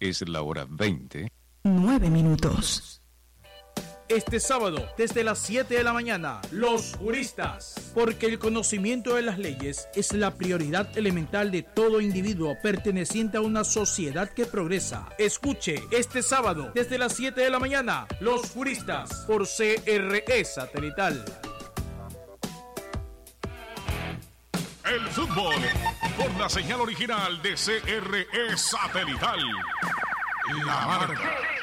Es la hora 20. 9 minutos. Este sábado, desde las 7 de la mañana, Los Juristas. Porque el conocimiento de las leyes es la prioridad elemental de todo individuo perteneciente a una sociedad que progresa. Escuche este sábado, desde las 7 de la mañana, Los Juristas, por CRE Satelital. El fútbol, por la señal original de CRE Satelital. La Marca.